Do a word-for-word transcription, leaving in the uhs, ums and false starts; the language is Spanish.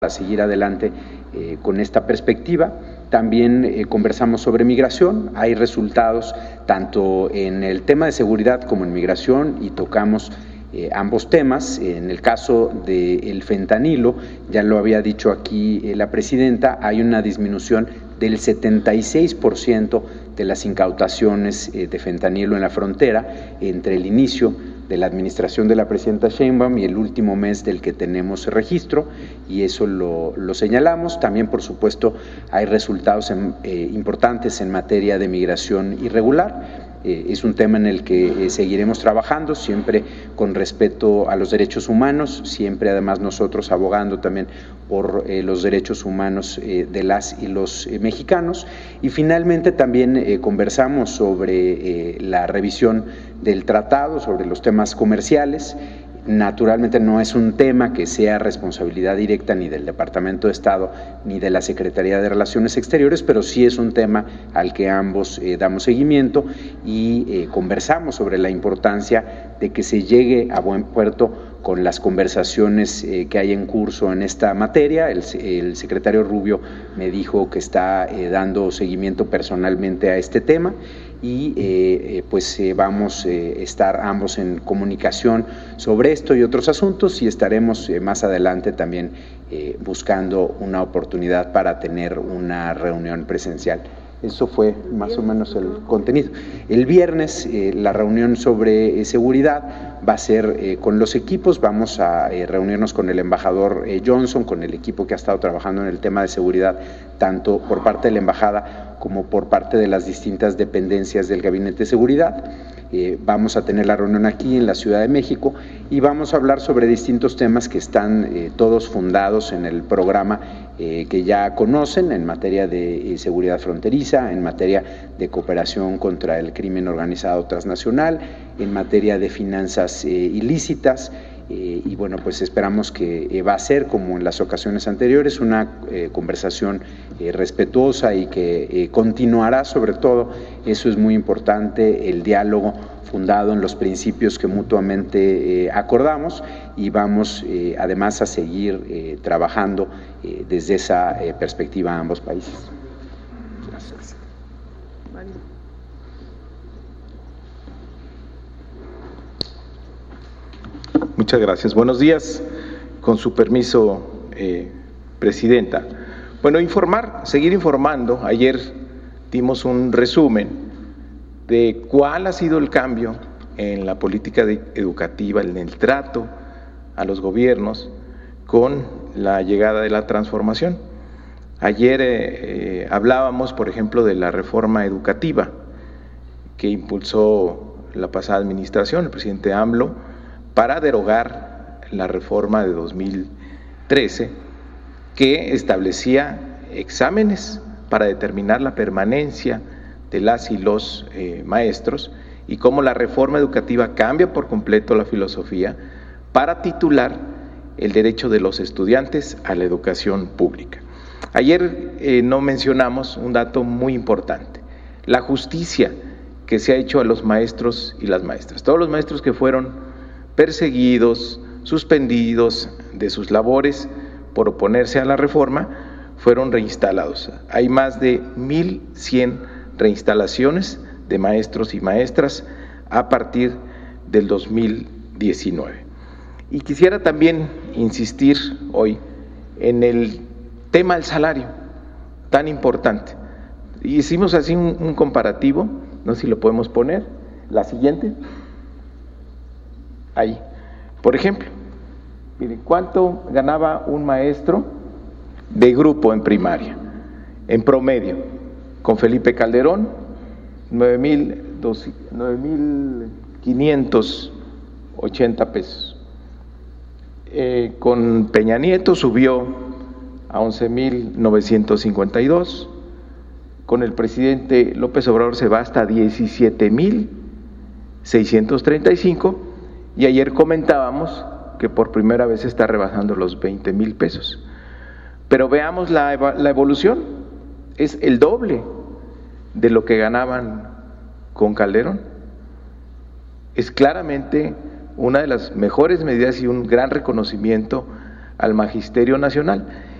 para seguir adelante eh, con esta perspectiva. También eh, conversamos sobre migración, hay resultados tanto en el tema de seguridad como en migración y tocamos eh, ambos temas. En el caso del fentanilo, ya lo había dicho aquí eh, la presidenta, hay una disminución del setenta y seis por ciento de las incautaciones eh, de fentanilo en la frontera entre el inicio de la administración de la presidenta Sheinbaum y el último mes del que tenemos registro, y eso lo, lo señalamos. También, por supuesto, hay resultados en, eh, importantes en materia de migración irregular. Eh, es un tema en el que eh, seguiremos trabajando, siempre con respeto a los derechos humanos, siempre además nosotros abogando también por eh, los derechos humanos eh, de las y los eh, mexicanos. Y finalmente también eh, conversamos sobre eh, la revisión del tratado, sobre los temas comerciales. Naturalmente no es un tema que sea responsabilidad directa ni del Departamento de Estado ni de la Secretaría de Relaciones Exteriores, pero sí es un tema al que ambos eh, damos seguimiento y eh, conversamos sobre la importancia de que se llegue a buen puerto con las conversaciones eh, que hay en curso en esta materia. El, el secretario Rubio me dijo que está eh, dando seguimiento personalmente a este tema y eh, pues eh, vamos a eh, estar ambos en comunicación sobre esto y otros asuntos, y estaremos eh, más adelante también eh, buscando una oportunidad para tener una reunión presencial. Eso fue más o menos el contenido. El viernes eh, la reunión sobre eh, seguridad va a ser eh, con los equipos. Vamos a eh, reunirnos con el embajador eh, Johnson, con el equipo que ha estado trabajando en el tema de seguridad, tanto por parte de la embajada como por parte de las distintas dependencias del Gabinete de Seguridad. Eh, vamos a tener la reunión aquí en la Ciudad de México y vamos a hablar sobre distintos temas que están eh, todos fundados en el programa eh, que ya conocen en materia de eh, seguridad fronteriza, en materia de cooperación contra el crimen organizado transnacional, en materia de finanzas eh, ilícitas. Eh, y bueno, pues esperamos que eh, va a ser, como en las ocasiones anteriores, una eh, conversación eh, respetuosa y que eh, continuará, sobre todo, eso es muy importante, el diálogo fundado en los principios que mutuamente eh, acordamos, y vamos eh, además a seguir eh, trabajando eh, desde esa eh, perspectiva a ambos países. Gracias. Muchas gracias. Buenos días. Con su permiso, eh, Presidenta. Bueno, informar, seguir informando. Ayer dimos un resumen de cuál ha sido el cambio en la política de, educativa, en el trato a los gobiernos con la llegada de la transformación. Ayer eh, eh, hablábamos, por ejemplo, de la reforma educativa que impulsó la pasada administración, el presidente AMLO, para derogar la reforma de dos mil trece que establecía exámenes para determinar la permanencia de las y los eh, maestros, y cómo la reforma educativa cambia por completo la filosofía para titular el derecho de los estudiantes a la educación pública. Ayer eh, no mencionamos un dato muy importante: la justicia que se ha hecho a los maestros y las maestras. Todos los maestros que fueron perseguidos, suspendidos de sus labores por oponerse a la reforma, fueron reinstalados. Hay más de mil cien reinstalaciones de maestros y maestras a partir del dos mil diecinueve. Y quisiera también insistir hoy en el tema del salario, tan importante. Hicimos así un, un comparativo, no sé si lo podemos poner, la siguiente. Ahí, por ejemplo, miren, ¿cuánto ganaba un maestro de grupo en primaria? En promedio, con Felipe Calderón, nueve mil quinientos ochenta pesos. Eh, con Peña Nieto subió a once mil novecientos cincuenta y dos. Con el presidente López Obrador se va hasta diecisiete mil seiscientos treinta y cinco. Y ayer comentábamos que por primera vez está rebasando los veinte mil pesos. Pero veamos la, la evolución, es el doble de lo que ganaban con Calderón. Es claramente una de las mejores medidas y un gran reconocimiento al Magisterio Nacional.